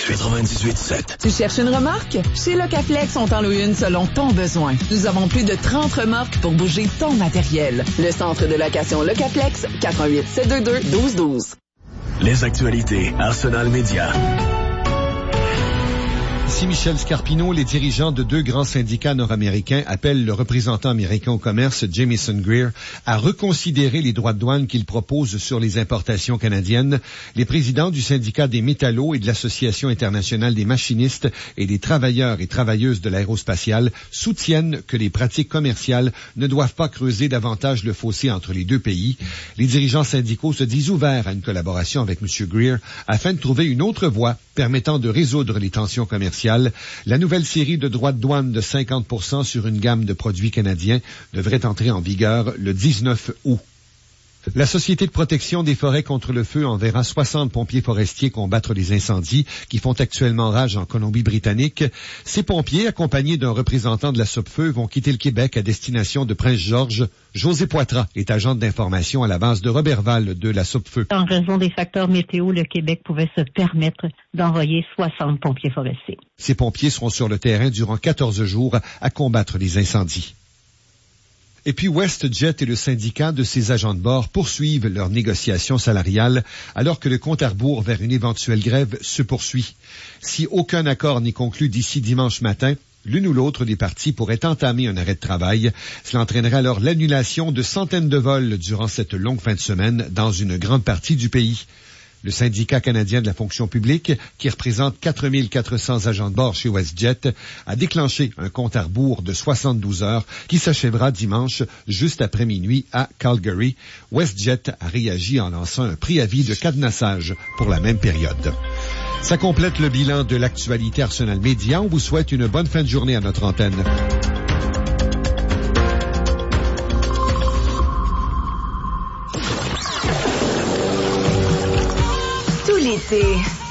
98.7. Tu cherches une remorque? Chez Locaflex, on t'en loue une selon ton besoin. Nous avons plus de 30 remorques pour bouger ton matériel. Le centre de location Locaflex, 88 722 1212. Les actualités Arsenal Média. Ici Michel Scarpino, les dirigeants de 2 grands syndicats nord-américains appellent le représentant américain au commerce, Jamieson Greer, à reconsidérer les droits de douane qu'il propose sur les importations canadiennes. Les présidents du syndicat des métallos et de l'Association internationale des machinistes et des travailleurs et travailleuses de l'aérospatiale soutiennent que les pratiques commerciales ne doivent pas creuser davantage le fossé entre les deux pays. Les dirigeants syndicaux se disent ouverts à une collaboration avec M. Greer afin de trouver une autre voie permettant de résoudre les tensions commerciales. La nouvelle série de droits de douane de 50% sur une gamme de produits canadiens devrait entrer en vigueur le 19 août. La Société de protection des forêts contre le feu enverra 60 pompiers forestiers combattre les incendies qui font actuellement rage en Colombie-Britannique. Ces pompiers, accompagnés d'un représentant de la Sopfeu, vont quitter le Québec à destination de Prince-Georges. José Poitras est agente d'information à la base de Robertval de la Sopfeu. En raison des facteurs météo, le Québec pouvait se permettre d'envoyer 60 pompiers forestiers. Ces pompiers seront sur le terrain durant 14 jours à combattre les incendies. Et puis WestJet et le syndicat de ses agents de bord poursuivent leurs négociations salariales alors que le compte à rebours vers une éventuelle grève se poursuit. Si aucun accord n'est conclu d'ici dimanche matin, l'une ou l'autre des parties pourrait entamer un arrêt de travail. Cela entraînerait alors l'annulation de centaines de vols durant cette longue fin de semaine dans une grande partie du pays. Le syndicat canadien de la fonction publique, qui représente 4 400 agents de bord chez WestJet, a déclenché un compte à rebours de 72 heures qui s'achèvera dimanche juste après minuit à Calgary. WestJet a réagi en lançant un préavis de cadenassage pour la même période. Ça complète le bilan de l'actualité Arsenal Média. On vous souhaite une bonne fin de journée à notre antenne. L'été,